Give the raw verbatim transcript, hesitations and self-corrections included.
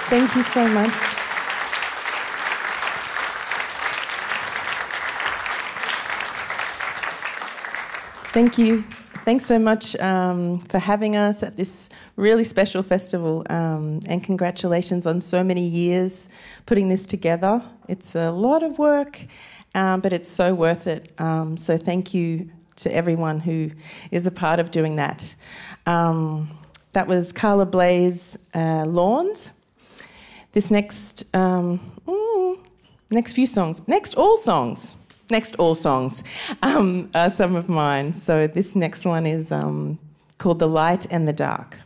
Thank you so much. Thank you. Thanks so much um, for having us at this really special festival, um, and congratulations on so many years putting this together. It's a lot of work, um, but it's so worth it. Um, so thank you to everyone who is a part of doing that. Um, that was Carla Bley's uh, Lawns. This next, um, mm, next few songs, next all songs. Next, all songs um, are some of mine. So this next one is um, called The Light and the Dark.